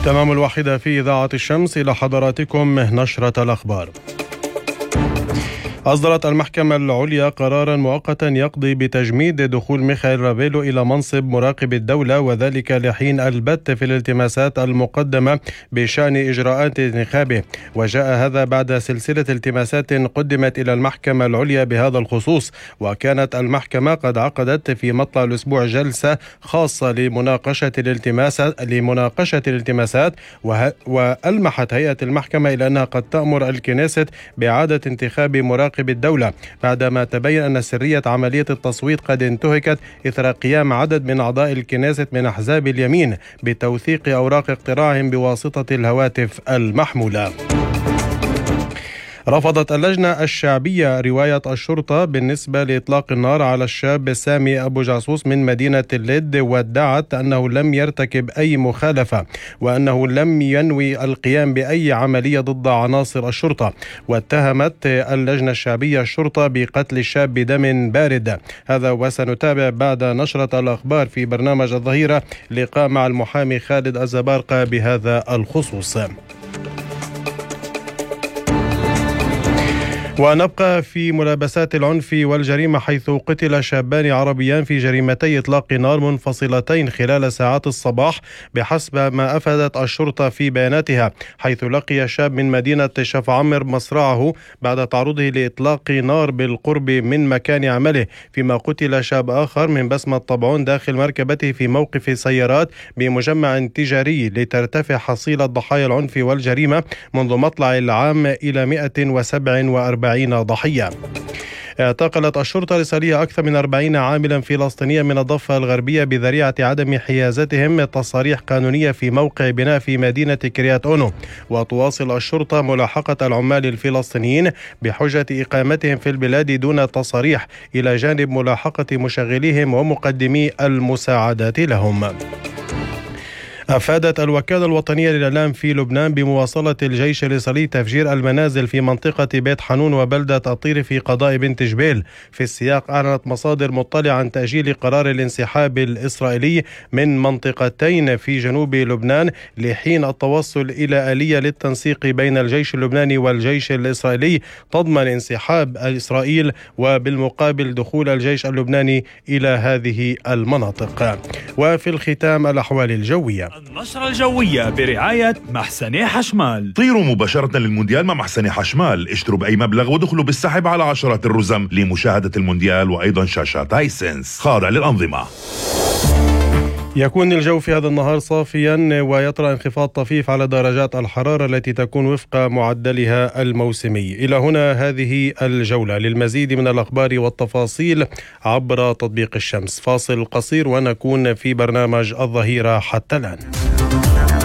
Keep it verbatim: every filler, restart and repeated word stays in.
تمام الواحدة في إذاعة الشمس، إلى حضراتكم نشرة الأخبار. أصدرت المحكمة العليا قرارا مؤقتا يقضي بتجميد دخول ميخائيل رافيلو إلى منصب مراقب الدولة، وذلك لحين البت في الالتماسات المقدمة بشأن إجراءات انتخابه. وجاء هذا بعد سلسلة التماسات قدمت إلى المحكمة العليا بهذا الخصوص، وكانت المحكمة قد عقدت في مطلع الأسبوع جلسة خاصة لمناقشة الالتماسات لمناقشة الالتماسات وألمحت هيئة المحكمة إلى أنها قد تأمر الكنيست بإعادة انتخاب مراقب بالدولة، بعدما تبين أن سرية عملية التصويت قد انتهكت إثر قيام عدد من أعضاء الكنيست من أحزاب اليمين بتوثيق أوراق اقتراعهم بواسطة الهواتف المحمولة. رفضت اللجنة الشعبية رواية الشرطة بالنسبة لإطلاق النار على الشاب سامي أبو جاسوس من مدينة اللد، وادعت أنه لم يرتكب أي مخالفة وأنه لم ينوي القيام بأي عملية ضد عناصر الشرطة. واتهمت اللجنة الشعبية الشرطة بقتل الشاب بدم بارد. هذا وسنتابع بعد نشرة الأخبار في برنامج الظهيرة لقاء مع المحامي خالد الزبارقة بهذا الخصوص. ونبقى في ملابسات العنف والجريمة، حيث قتل شابان عربيان في جريمتي إطلاق نار منفصلتين خلال ساعات الصباح بحسب ما أفادت الشرطة في بياناتها، حيث لقي شاب من مدينة شفعمر مصرعه بعد تعرضه لإطلاق نار بالقرب من مكان عمله، فيما قتل شاب آخر من بسمة طبعون داخل مركبته في موقف سيارات بمجمع تجاري، لترتفع حصيلة ضحايا العنف والجريمة منذ مطلع العام إلى مئة وسبعة وأربعين ضحية. اعتقلت الشرطة الإسرائيلية أكثر من أربعين عاملا فلسطينيا من الضفة الغربية بذريعة عدم حيازتهم تصاريح قانونية في موقع بناء في مدينة كريات أونو. وتواصل الشرطة ملاحقة العمال الفلسطينيين بحجة إقامتهم في البلاد دون تصاريح، إلى جانب ملاحقة مشغليهم ومقدمي المساعدات لهم. أفادت الوكالة الوطنية للإعلام في لبنان بمواصلة الجيش الإسرائيلي تفجير المنازل في منطقة بيت حنون وبلدة الطير في قضاء بنت جبيل. في السياق أعلنت مصادر مطلعة عن تأجيل قرار الانسحاب الإسرائيلي من منطقتين في جنوب لبنان لحين التوصل إلى آلية للتنسيق بين الجيش اللبناني والجيش الإسرائيلي تضمن انسحاب إسرائيل وبالمقابل دخول الجيش اللبناني إلى هذه المناطق. وفي الختام الأحوال الجوية. النشرة الجوية برعاية محسني حشمال. طيروا مباشرة للمونديال مع محسني حشمال، اشتروا بأي مبلغ ودخلوا بالسحب على عشرات الرزم لمشاهدة المونديال وأيضا شاشات هايسنس خاضع للأنظمة. يكون الجو في هذا النهار صافيا ويطرأ انخفاض طفيف على درجات الحرارة التي تكون وفق معدلها الموسمي. إلى هنا هذه الجولة. للمزيد من الأخبار والتفاصيل عبر تطبيق الشمس. فاصل قصير ونكون في برنامج الظهيرة حتى الآن.